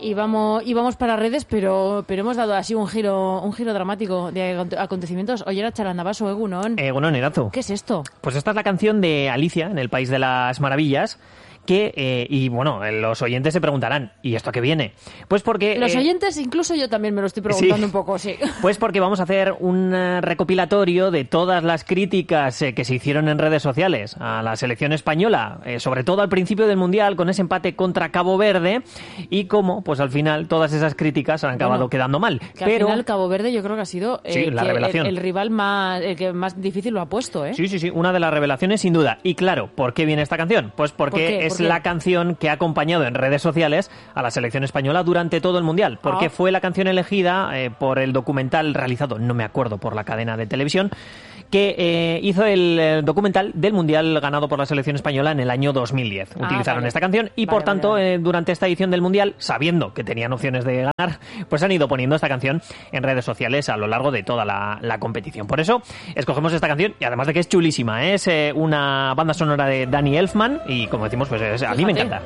y vamos para redes, pero hemos dado así un giro dramático de acontecimientos. Oye, era Charandabaso, Egunon. Egunon, Erazo. ¿Qué es esto? Pues esta es la canción de Alicia en el País de las Maravillas. Y bueno, los oyentes se preguntarán, ¿y esto a qué viene? Pues porque... Los oyentes, incluso yo también me lo estoy preguntando un poco, sí. Pues porque vamos a hacer un recopilatorio de todas las críticas que se hicieron en redes sociales a la selección española, sobre todo al principio del Mundial, con ese empate contra Cabo Verde, y cómo, pues al final, todas esas críticas han acabado quedando mal. Al final Cabo Verde yo creo que ha sido la revelación. El rival el que más difícil lo ha puesto, ¿eh? Sí, una de las revelaciones sin duda. Y claro, ¿por qué viene esta canción? Pues porque es la canción que ha acompañado en redes sociales a la selección española durante todo el Mundial, porque fue la canción elegida por el documental realizado, no me acuerdo, por la cadena de televisión, que hizo el documental del Mundial ganado por la selección española en el año 2010. Utilizaron esta canción y, por tanto, durante esta edición del Mundial, sabiendo que tenían opciones de ganar, pues han ido poniendo esta canción en redes sociales a lo largo de toda la competición. Por eso, escogemos esta canción, y además de que es chulísima, es una banda sonora de Danny Elfman, y como decimos, pues a mí me encanta.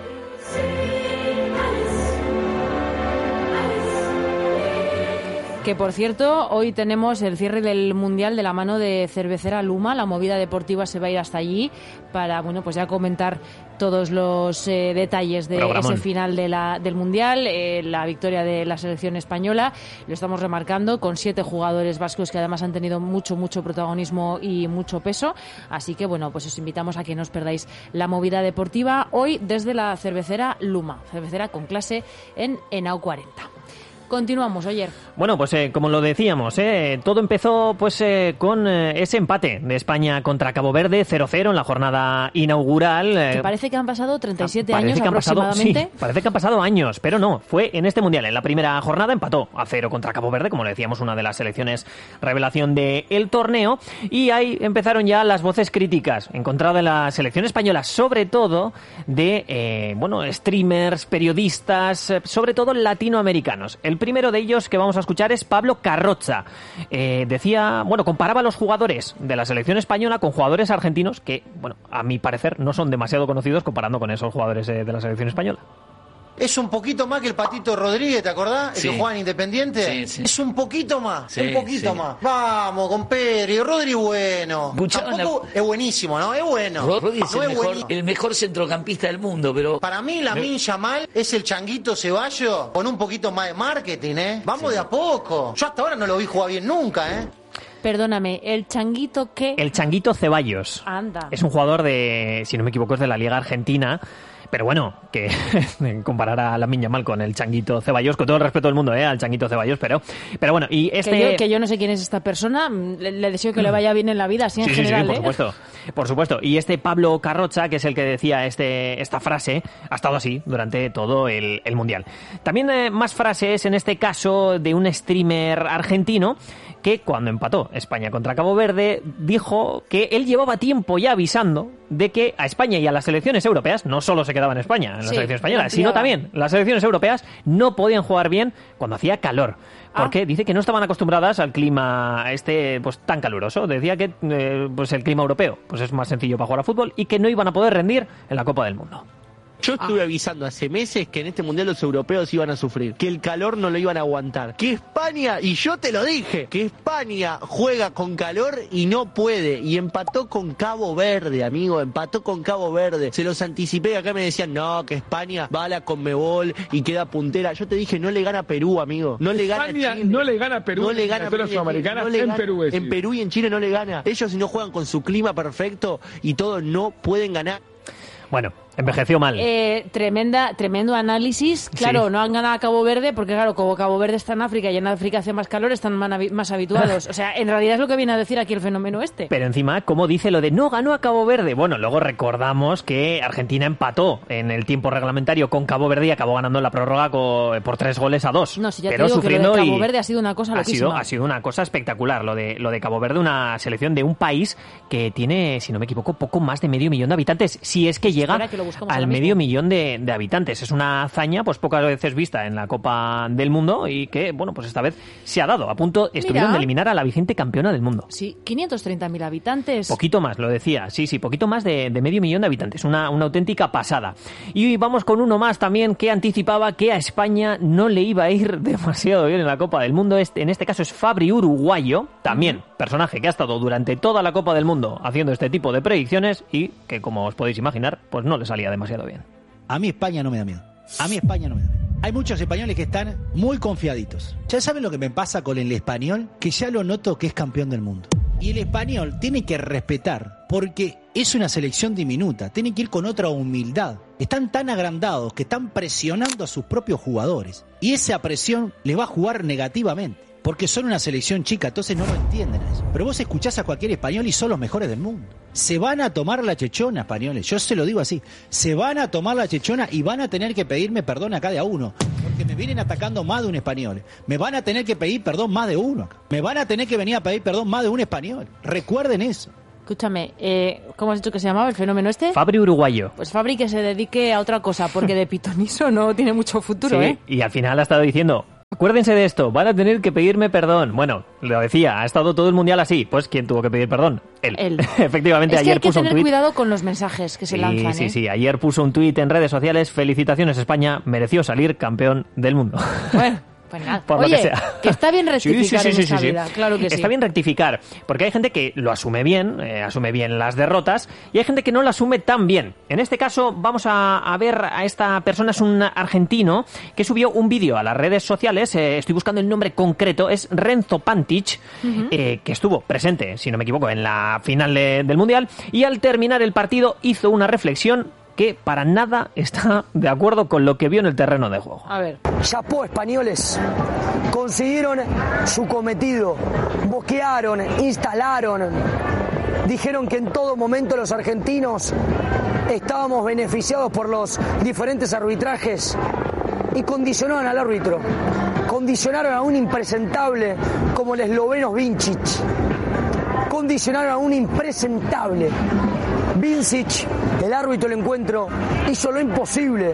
Que, por cierto, hoy tenemos el cierre del Mundial de la mano de Cervecera Luma. La movida deportiva se va a ir hasta allí para, bueno, pues ya comentar todos los detalles de ese final del Mundial, la victoria de la selección española. Lo estamos remarcando con 7 jugadores vascos que además han tenido mucho protagonismo y mucho peso. Así que, bueno, pues os invitamos a que no os perdáis la movida deportiva hoy desde la Cervecera Luma, cervecera con clase en Henao 40. Continuamos, Oyer. Bueno, pues como lo decíamos, todo empezó pues con ese empate de España contra Cabo Verde, 0-0 en la jornada inaugural. Que parece que han pasado 37 años aproximadamente. Sí, parece que han pasado años, pero no, fue en este Mundial. En la primera jornada empató a 0 contra Cabo Verde, como le decíamos, una de las selecciones revelación del torneo, y ahí empezaron ya las voces críticas en contra de la selección española, sobre todo de, streamers, periodistas, sobre todo latinoamericanos. El primero de ellos que vamos a escuchar es Pablo Carroza. Comparaba a los jugadores de la selección española con jugadores argentinos que, a mi parecer, no son demasiado conocidos comparando con esos jugadores de la selección española. Es un poquito más que el Patito Rodríguez, ¿te acordás? Sí. El que juega en Independiente. Sí. Es un poquito más, sí, más. Vamos, con Pedro. Rodri bueno. Tampoco es buenísimo, ¿no? Es bueno. Rodri es el mejor centrocampista del mundo, pero... Para mí, Lamine Yamal es el Changuito Ceballos con un poquito más de marketing, ¿eh? Vamos de a poco. Yo hasta ahora no lo vi jugar bien nunca, ¿eh? Perdóname, ¿el Changuito qué? El Changuito Ceballos. Anda. Es un jugador de, si no me equivoco, es de la Liga Argentina. Pero bueno, que comparar a Lamine Yamal con el Changuito Ceballos, con todo el respeto del mundo, al Changuito Ceballos, pero bueno, y que yo no sé quién es esta persona, le deseo que le vaya bien en la vida, así en general. Sí, por supuesto. Y Pablo Carroza, que es el que decía esta frase, ha estado así durante todo el Mundial. También más frases, en este caso, de un streamer argentino, que cuando empató España contra Cabo Verde, dijo que él llevaba tiempo ya avisando de que a España y a las selecciones europeas, no solo se quedaba en España, en la selección española, sino también las selecciones europeas no podían jugar bien cuando hacía calor. Porque dice que no estaban acostumbradas al clima pues tan caluroso. Decía que pues el clima europeo pues es más sencillo para jugar a fútbol y que no iban a poder rendir en la Copa del Mundo. Yo estuve avisando hace meses que en este Mundial los europeos iban a sufrir, que el calor no lo iban a aguantar, que España, y yo te lo dije, que España juega con calor y no puede, y empató con Cabo Verde, amigo, empató con Cabo Verde. Se los anticipé, acá me decían, no, que España va a la Conmebol y queda puntera. Yo te dije, no le gana a Perú, amigo, no le gana España, a Chile. no le gana a Perú, no le gana a las sudamericanas, en Perú. En Perú y en Chile no le gana. Ellos, si no juegan con su clima perfecto y todo, no pueden ganar. Bueno, envejeció mal. Tremendo análisis. Claro, no han ganado a Cabo Verde porque, claro, como Cabo Verde está en África y en África hace más calor, están más habituados. O sea, en realidad es lo que viene a decir aquí el fenómeno este. Pero encima, ¿cómo dice lo de no ganó a Cabo Verde? Bueno, luego recordamos que Argentina empató en el tiempo reglamentario con Cabo Verde y acabó ganando en la prórroga por 3-2. No, si ya pero te digo sufriendo que lo de Cabo Verde ha sido una cosa loquísima. Ha sido una cosa espectacular lo de Cabo Verde, una selección de un país que tiene, si no me equivoco, poco más de 500.000 habitantes. Si es que llega lo buscamos al medio millón de habitantes. Es una hazaña pues pocas veces vista en la Copa del Mundo y que, bueno, pues esta vez se ha dado. A punto estuvieron de eliminar a la vigente campeona del mundo. Sí, 530.000 habitantes. Poquito más, lo decía. Sí, poquito más de medio millón de habitantes. Una auténtica pasada. Y vamos con uno más también que anticipaba que a España no le iba a ir demasiado bien en la Copa del Mundo. En este caso es Fabri, uruguayo, también personaje que ha estado durante toda la Copa del Mundo haciendo este tipo de predicciones y que, como os podéis imaginar, pues no le salía demasiado bien. A mí España no me da miedo. Hay muchos españoles que están muy confiaditos. ¿Ya saben lo que me pasa con el español? Que ya lo noto que es campeón del mundo. Y el español tiene que respetar, porque es una selección diminuta, tiene que ir con otra humildad. Están tan agrandados que están presionando a sus propios jugadores. Y esa presión les va a jugar negativamente, porque son una selección chica, entonces no lo entienden eso. Pero vos escuchás a cualquier español y son los mejores del mundo. Se van a tomar la chechona, españoles, yo se lo digo así. Se van a tomar la chechona y van a tener que pedirme perdón a cada uno. Porque me vienen atacando más de un español. Me van a tener que pedir perdón más de uno. Me van a tener que venir a pedir perdón más de un español. Recuerden eso. Escúchame, ¿cómo has dicho que se llamaba el fenómeno este? Fabri, uruguayo. Pues Fabri que se dedique a otra cosa, porque de pitoniso no tiene mucho futuro, sí, y al final ha estado diciendo... Acuérdense de esto, van a tener que pedirme perdón. Bueno, lo decía, ha estado todo el mundial así. Pues, ¿quién tuvo que pedir perdón? Él. Efectivamente, es que ayer puso un tuit. Hay que tener cuidado con los mensajes que se lanzan. Sí, ayer puso un tuit en redes sociales. Felicitaciones, España, mereció salir campeón del mundo. Bueno. Pues nada. Por Oye, lo que sea. Que está bien rectificar en esta vida, claro que sí. Está bien rectificar, porque hay gente que lo asume bien las derrotas, y hay gente que no lo asume tan bien. En este caso, vamos a ver a esta persona, es un argentino, que subió un vídeo a las redes sociales, estoy buscando el nombre concreto, es Renzo Pantic, que estuvo presente, si no me equivoco, en la final del Mundial, y al terminar el partido hizo una reflexión que para nada está de acuerdo con lo que vio en el terreno de juego. A ver. Chapó, españoles. Consiguieron su cometido. Boquearon, instalaron. Dijeron que en todo momento los argentinos estábamos beneficiados por los diferentes arbitrajes y condicionaron al árbitro. Condicionaron a un impresentable como el esloveno Vincic. Condicionaron a un impresentable. Vincic, el árbitro del encuentro, hizo lo imposible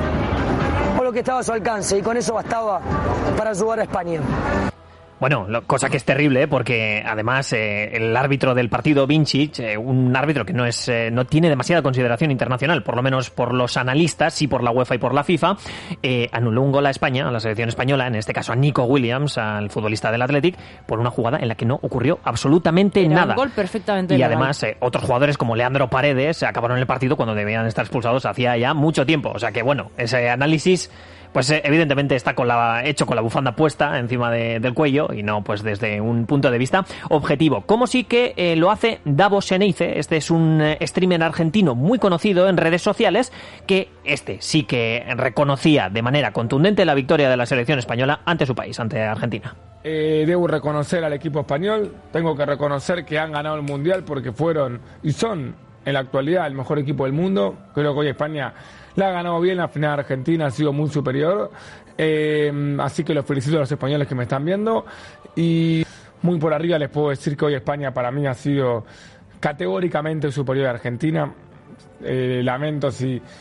o lo que estaba a su alcance y con eso bastaba para ayudar a España. Bueno, cosa que es terrible, porque además el árbitro del partido, Vincic, un árbitro que no tiene demasiada consideración internacional, por lo menos por los analistas, sí por la UEFA y por la FIFA, anuló un gol a España, a la selección española, en este caso a Nico Williams, al futbolista del Athletic, por una jugada en la que no ocurrió absolutamente nada. Un gol perfectamente y legal. Además, otros jugadores como Leandro Paredes acabaron el partido cuando debían estar expulsados hacía ya mucho tiempo. O sea que, bueno, ese análisis... Pues evidentemente está hecho con la bufanda puesta encima del cuello y no pues desde un punto de vista objetivo. Como sí que lo hace Davos Xeneize, este es un streamer argentino muy conocido en redes sociales, que sí que reconocía de manera contundente la victoria de la selección española ante su país, ante Argentina. Debo reconocer al equipo español, tengo que reconocer que han ganado el Mundial porque fueron y son en la actualidad el mejor equipo del mundo. Creo que hoy España la ha ganado bien, la final de Argentina ha sido muy superior, así que los felicito a los españoles que me están viendo y muy por arriba les puedo decir que hoy España para mí ha sido categóricamente superior a Argentina. Lamento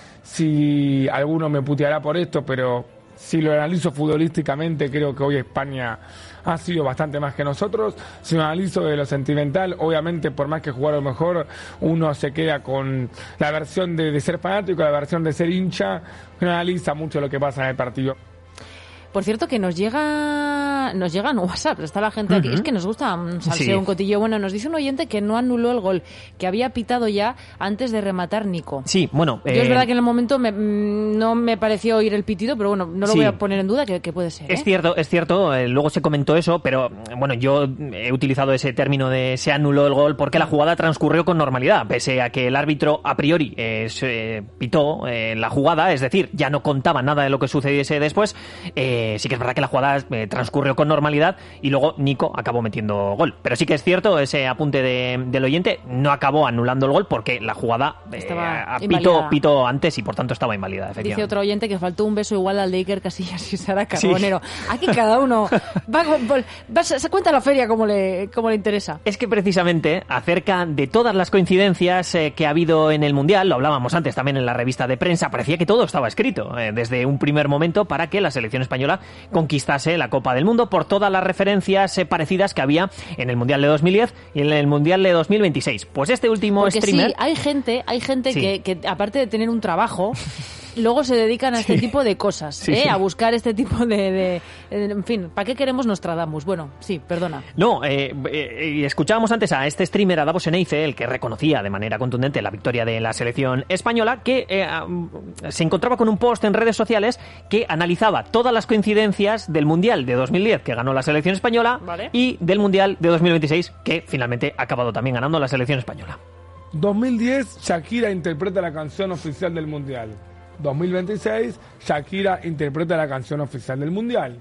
si alguno me puteará por esto, pero si lo analizo futbolísticamente creo que hoy España ha sido bastante más que nosotros. Si lo analizo de lo sentimental, obviamente por más que jugaron mejor, uno se queda con la versión de ser fanático, la versión de ser hincha, uno analiza mucho lo que pasa en el partido. Por cierto, que nos llegan WhatsApp, está la gente aquí, es que nos gusta un salseo, un cotilleo. Bueno, nos dice un oyente que no anuló el gol, que había pitado ya antes de rematar Nico. Sí, bueno... Yo es verdad que en el momento no me pareció oír el pitido, pero bueno, no lo voy a poner en duda, que puede ser. Es cierto, luego se comentó eso, pero bueno, yo he utilizado ese término de se anuló el gol porque la jugada transcurrió con normalidad, pese a que el árbitro a priori pitó la jugada, es decir, ya no contaba nada de lo que sucediese después. Sí que es verdad que la jugada transcurrió con normalidad y luego Nico acabó metiendo gol. Pero sí que es cierto, ese apunte del oyente, no acabó anulando el gol porque la jugada pitó antes y por tanto estaba inválida, efectivamente. Dice otro oyente que faltó un beso igual al de Iker Casillas y Sara Carbonero. Sí. Aquí cada uno se cuenta la feria como le interesa. Es que precisamente acerca de todas las coincidencias que ha habido en el Mundial, lo hablábamos antes también en la revista de prensa, parecía que todo estaba escrito desde un primer momento para que la selección española conquistase la Copa del Mundo por todas las referencias parecidas que había en el Mundial de 2010 y en el Mundial de 2026. Pues este último Porque streamer... Sí, hay gente sí. que aparte de tener un trabajo... Luego se dedican a este tipo de cosas, a buscar este tipo de... En fin, ¿para qué queremos Nostradamus? Bueno, sí, perdona. No, escuchábamos antes a este streamer, a Davos Eneice, el que reconocía de manera contundente la victoria de la selección española, que se encontraba con un post en redes sociales que analizaba todas las coincidencias del Mundial de 2010 que ganó la selección española y del Mundial de 2026 que finalmente ha acabado también ganando la selección española. 2010, Shakira interpreta la canción oficial del Mundial. 2026, Shakira interpreta la canción oficial del Mundial.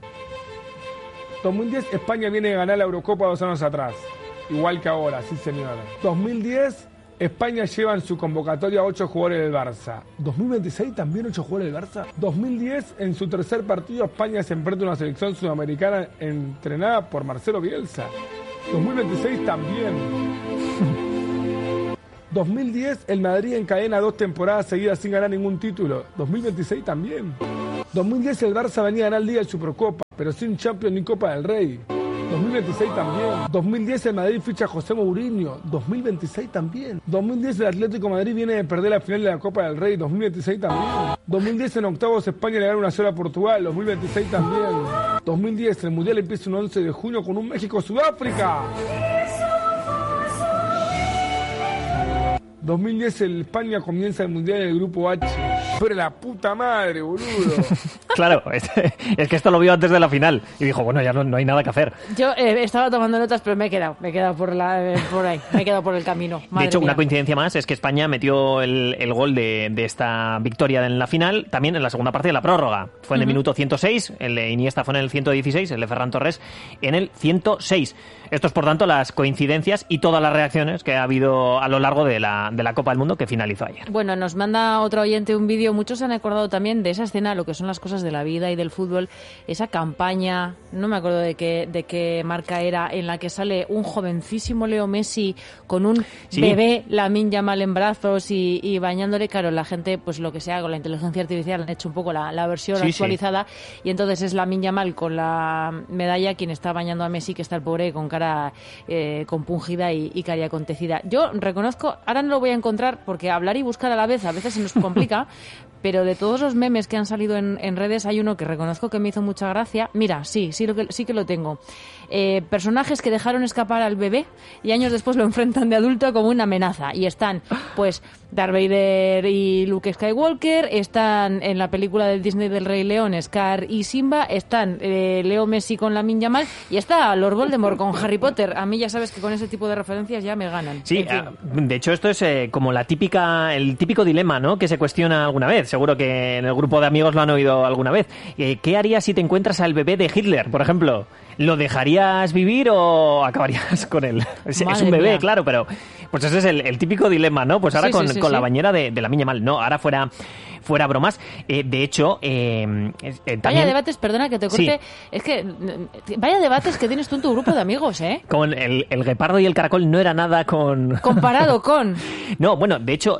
2010, España viene a ganar la Eurocopa 2 años atrás. Igual que ahora, sí señora. 2010, España lleva en su convocatoria 8 jugadores del Barça. 2026, también 8 jugadores del Barça. 2010, en su tercer partido, España se enfrenta a una selección sudamericana entrenada por Marcelo Bielsa. 2026 también. 2010, el Madrid encadena 2 temporadas seguidas sin ganar ningún título. 2026 también. 2010, el Barça venía a ganar Liga y Supercopa, pero sin Champions ni Copa del Rey. 2026 también. 2010, el Madrid ficha a José Mourinho. 2026 también. 2010, el Atlético de Madrid viene de perder la final de la Copa del Rey. 2026 también. 2010, en octavos, España le gana 1-0 a Portugal. 2026 también. 2010, el Mundial empieza un 11 de junio con un México-Sudáfrica. 2010, el España comienza el Mundial en el Grupo H. Pero la puta madre, boludo. Claro, es que esto lo vio antes de la final. Y dijo, bueno, ya no hay nada que hacer. Yo estaba tomando notas, pero me he quedado por ahí. Me he quedado por el camino. Madre de hecho, mía. Una coincidencia más es que España metió el gol de esta victoria en la final, también en la segunda parte de la prórroga. Fue en el minuto 106, el de Iniesta fue en el 116, el de Ferran Torres en el 106. Esto es, por tanto, las coincidencias y todas las reacciones que ha habido a lo largo de la Copa del Mundo que finalizó ayer. Bueno, nos manda otro oyente un vídeo. Muchos se han acordado también de esa escena, lo que son las cosas de la vida y del fútbol. Esa campaña, no me acuerdo de qué marca era, en la que sale un jovencísimo Leo Messi con un bebé Lamine Yamal en brazos y bañándole. Claro, la gente, pues lo que sea, con la inteligencia artificial han hecho un poco la versión actualizada. Y entonces es Lamine Yamal con la medalla quien está bañando a Messi, que está el pobre con cara compungida y cara acontecida. Yo reconozco, ahora no lo voy a encontrar porque hablar y buscar a la vez a veces se nos complica, pero de todos los memes que han salido en redes hay uno que reconozco que me hizo mucha gracia. Mira, sí que lo tengo. Personajes que dejaron escapar al bebé y años después lo enfrentan de adulto como una amenaza. Y están, pues, Darth Vader y Luke Skywalker, están en la película del Disney del Rey León, Scar y Simba, están Leo Messi con Lamine Yamal y está Lord Voldemort con Harry Potter. A mí ya sabes que con ese tipo de referencias ya me ganan. Sí, de hecho esto es como el típico dilema, ¿no?, que se cuestiona alguna vez. Seguro que en el grupo de amigos lo han oído alguna vez. ¿Qué harías si te encuentras al bebé de Hitler, por ejemplo? ¿Lo dejarías vivir o acabarías con él? Es un bebé, claro, pero pues ese es el típico dilema, ¿no? Pues ahora con la bañera de Lamine Yamal. No, ahora fuera bromas. De hecho, también... Vaya debates, perdona que te corte. Sí. Es que vaya debates que tienes tú en tu grupo de amigos, ¿eh? Con el guepardo y el caracol no era nada con... Comparado con... No, bueno, de hecho,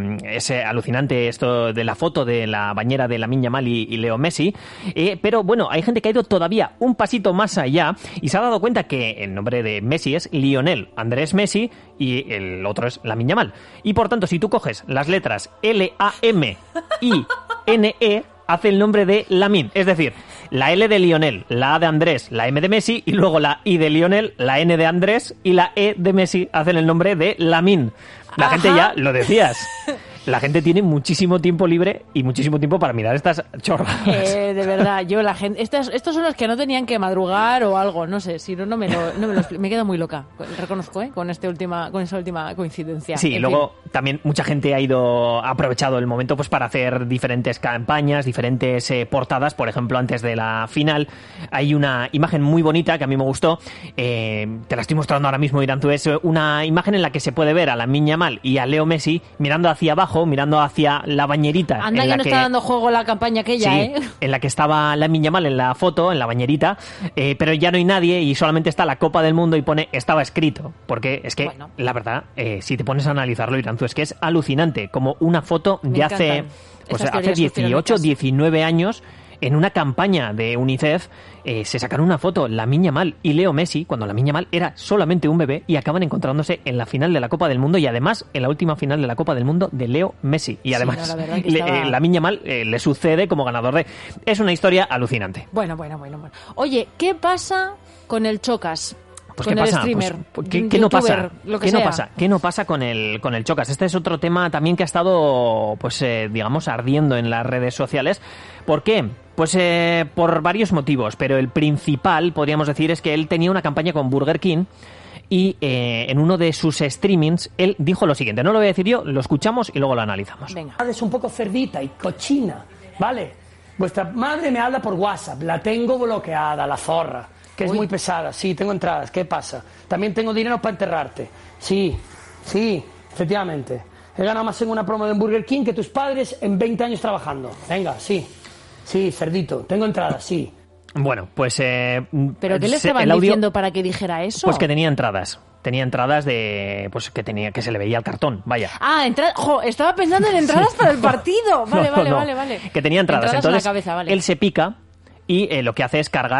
es alucinante esto de la foto de la bañera de Lamine Yamal y Leo Messi. Pero bueno, hay gente que ha ido todavía un pasito más allá y se ha dado cuenta que el nombre de Messi es Lionel Andrés Messi y el otro es Lamine Yamal. Y por tanto, si tú coges las letras L-A-M y N-E, hace el nombre de Lamine. Es decir, la L de Lionel, la A de Andrés, la M de Messi y luego la I de Lionel, la N de Andrés y la E de Messi hacen el nombre de Lamine. La gente ya lo decías. la gente tiene muchísimo tiempo libre y muchísimo tiempo para mirar estas chorradas. De verdad, la gente... Estos son los que no tenían que madrugar o algo, no sé, si no me quedo muy loca, reconozco, con esa última coincidencia. Sí, y luego también mucha gente ha aprovechado el momento pues para hacer diferentes campañas, diferentes portadas. Por ejemplo, antes de la final hay una imagen muy bonita que a mí me gustó, te la estoy mostrando ahora mismo, Iranzu, es una imagen en la que se puede ver a Lamine Yamal y a Leo Messi mirando hacia abajo, mirando hacia la bañerita. Anda que no está dando juego la campaña aquella, sí, en la que estaba Lamine Yamal en la foto, en la bañerita, pero ya no hay nadie y solamente está la Copa del Mundo y pone estaba escrito, porque es que la verdad, si te pones a analizarlo, Iranzu, es que es alucinante, como una foto de hace 18, 19 años. En una campaña de UNICEF se sacaron una foto Lamine Yamal y Leo Messi, cuando Lamine Yamal era solamente un bebé, y acaban encontrándose en la final de la Copa del Mundo y además en la última final de la Copa del Mundo de Leo Messi. Y además Lamine Yamal le sucede como ganador de... Es una historia alucinante. Bueno. Oye, ¿qué pasa con el Chocas? Pues con ¿qué pasa? El streamer, ¿Qué no pasa? ¿Qué no pasa con el Chocas? Este es otro tema también que ha estado, pues digamos, ardiendo en las redes sociales. ¿Por qué? Pues por varios motivos, pero el principal, podríamos decir, es que él tenía una campaña con Burger King y en uno de sus streamings él dijo lo siguiente. No lo voy a decir yo, lo escuchamos y luego lo analizamos. Venga. Es un poco cerdita y cochina, ¿vale? Vuestra madre me habla por WhatsApp, la tengo bloqueada, la zorra. Que es muy pesada, sí, tengo entradas, ¿qué pasa? También tengo dinero para enterrarte, sí, efectivamente. He ganado más en una promo de Burger King que tus padres en 20 años trabajando. Venga, sí, cerdito, tengo entradas, sí. Bueno, pues... ¿Pero qué le estaban diciendo para que dijera eso? Pues que tenía entradas. Tenía entradas de... Pues que se le veía el cartón, vaya. Ah, estaba pensando en entradas para el partido. Vale. Que tenía entradas. Entonces, en la cabeza, vale. Él se pica y lo que hace es cargar